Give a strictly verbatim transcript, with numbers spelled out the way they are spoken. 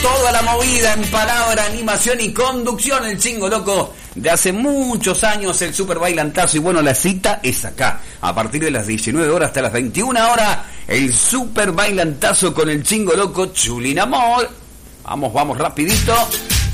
Toda la movida en palabra, animación y conducción, el Chingo Loco de hace muchos años, el Super Bailantazo. Y bueno, la cita es acá, a partir de las diecinueve horas hasta las veintiuna horas, el Super Bailantazo con el Chingo Loco, Chulín Amor. Vamos, vamos rapidito.